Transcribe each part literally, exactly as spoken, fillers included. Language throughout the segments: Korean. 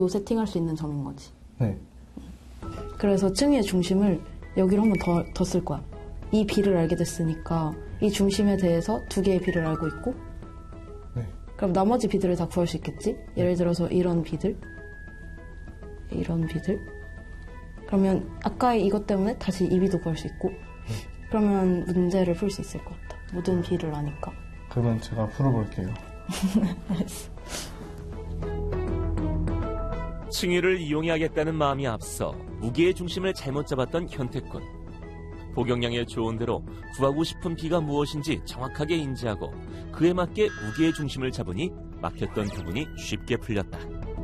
세팅할 수 있는 점인 거지. 네. 그래서 층위의 중심을 여기로 한번 더, 더 쓸 거야. 이 B를 알게 됐으니까 이 중심에 대해서 두 개의 B를 알고 있고 네. 그럼 나머지 B들을 다 구할 수 있겠지? 예를 들어서 이런 B들 이런 B들 그러면 아까의 이것 때문에 다시 이 B도 구할 수 있고 네. 그러면 문제를 풀 수 있을 것 같아. 모든 B를 아니까. 그러면 제가 풀어볼게요. 알았어. 층위를 이용해야겠다는 마음이 앞서 무게의 중심을 잘못 잡았던 현택군. 보경량의 조언대로 구하고 싶은 B가 무엇인지 정확하게 인지하고 그에 맞게 무게의 중심을 잡으니 막혔던 부분이 쉽게 풀렸다.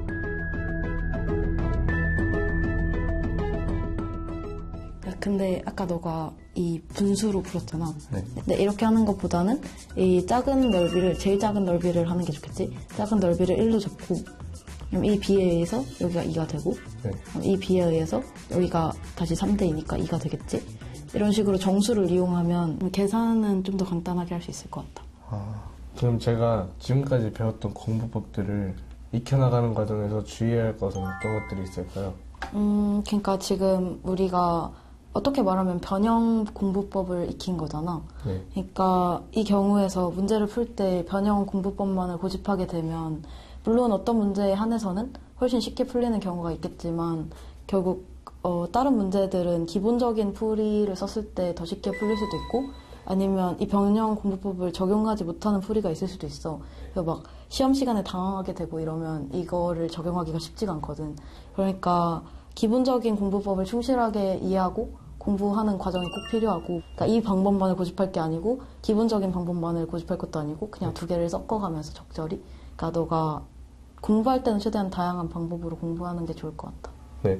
근데 아까 너가 이 분수로 풀었잖아. 네. 근데 이렇게 하는 것보다는 이 작은 넓이를 제일 작은 넓이를 하는 게 좋겠지. 작은 넓이를 일로 잡고 그럼 이 B에 의해서 여기가 이가 되고 네. 이 B에 의해서 여기가 다시 삼 대이니까 이가 되겠지. 이런 식으로 정수를 이용하면 계산은 좀 더 간단하게 할 수 있을 것 같다. 아, 그럼 제가 지금까지 배웠던 공부법들을 익혀나가는 과정에서 주의해야 할 것은 어떤 것들이 있을까요? 음, 그러니까 지금 우리가 어떻게 말하면 변형 공부법을 익힌 거잖아. 네. 그러니까 이 경우에서 문제를 풀 때 변형 공부법만을 고집하게 되면 물론 어떤 문제에 한해서는 훨씬 쉽게 풀리는 경우가 있겠지만 결국 어, 다른 문제들은 기본적인 풀이를 썼을 때 더 쉽게 풀릴 수도 있고 아니면 이 변형 공부법을 적용하지 못하는 풀이가 있을 수도 있어. 그래서 막 시험 시간에 당황하게 되고 이러면 이거를 적용하기가 쉽지가 않거든. 그러니까 기본적인 공부법을 충실하게 이해하고 공부하는 과정이 꼭 필요하고 그러니까 이 방법만을 고집할 게 아니고 기본적인 방법만을 고집할 것도 아니고 그냥 두 개를 섞어가면서 적절히 그러니까 너가 공부할 때는 최대한 다양한 방법으로 공부하는 게 좋을 것 같다. 네.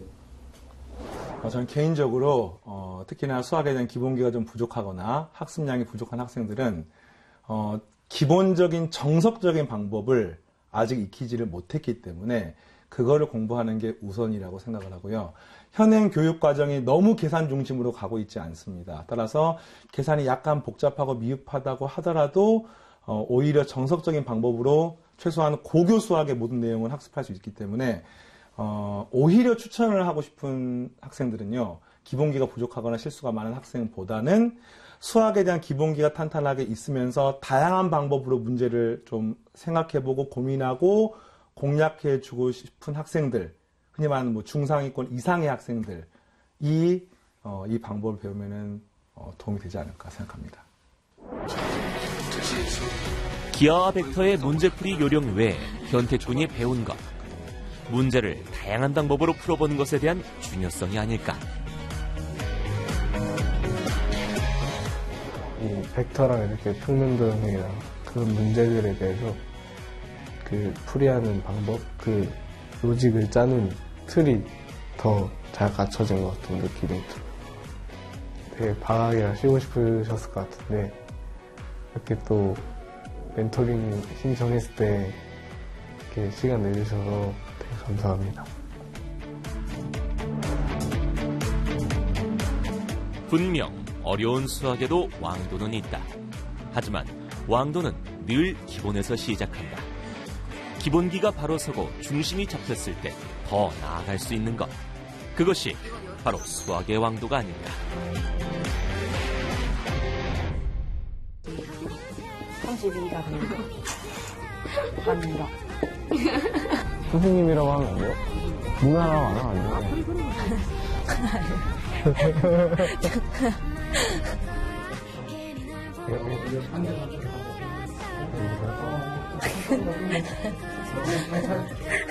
어, 저는 개인적으로 어, 특히나 수학에 대한 기본기가 좀 부족하거나 학습량이 부족한 학생들은 어, 기본적인 정석적인 방법을 아직 익히지를 못했기 때문에 그거를 공부하는 게 우선이라고 생각을 하고요. 현행 교육 과정이 너무 계산 중심으로 가고 있지 않습니다. 따라서 계산이 약간 복잡하고 미흡하다고 하더라도 어, 오히려 정석적인 방법으로 최소한 고교 수학의 모든 내용을 학습할 수 있기 때문에 어, 오히려 추천을 하고 싶은 학생들은요. 기본기가 부족하거나 실수가 많은 학생보다는 수학에 대한 기본기가 탄탄하게 있으면서 다양한 방법으로 문제를 좀 생각해보고 고민하고 공략해주고 싶은 학생들, 흔히 말하는 뭐 중상위권 이상의 학생들, 이, 어, 이 방법을 배우면은 어, 도움이 되지 않을까 생각합니다. 기하와 벡터의 문제풀이 요령 외에 현택군이 배운 것. 문제를 다양한 방법으로 풀어보는 것에 대한 중요성이 아닐까. 이 벡터랑 이렇게 평면도형이랑 그런 문제들에 대해서 그 풀이하는 방법, 그 로직을 짜는 틀이 더 잘 갖춰진 것 같은 느낌이 들어요. 되게 방학이라 쉬고 싶으셨을 것 같은데 이렇게 또 멘토링 신청했을 때 이렇게 시간 내주셔서 되게 감사합니다. 분명 어려운 수학에도 왕도는 있다. 하지만 왕도는 늘 기본에서 시작한다. 기본기가 바로 서고 중심이 잡혔을 때 더 나아갈 수 있는 것. 그것이 바로 수학의 왕도가 아닐까. 삼십이라고 아니라 선생님이라고 하면 안 돼요? 누나라고 안 하면 안 돼요?